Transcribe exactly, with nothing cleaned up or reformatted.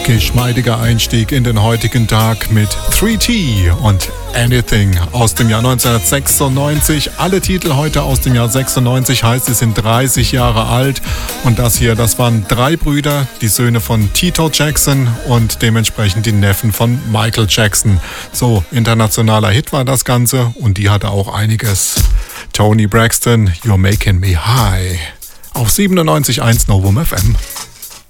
Geschmeidiger Einstieg in den heutigen Tag mit drei T und Anything aus dem Jahr neunzehnhundertsechsundneunzig. Alle Titel heute aus dem Jahr sechsundneunzig, heißt, sie sind dreißig Jahre alt. Und das hier, das waren drei Brüder, die Söhne von Tito Jackson und dementsprechend die Neffen von Michael Jackson. So, internationaler Hit war das Ganze und die hatte auch einiges. Toni Braxton, You're Making Me High. Auf siebenundneunzig Komma eins Novum F M.